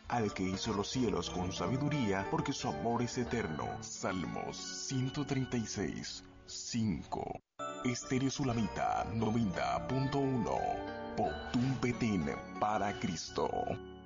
al que hizo los cielos con sabiduría, porque su amor es eterno. Salmos 136, 5. Estéreo Sulamita 90.1. Potum Petén para Cristo.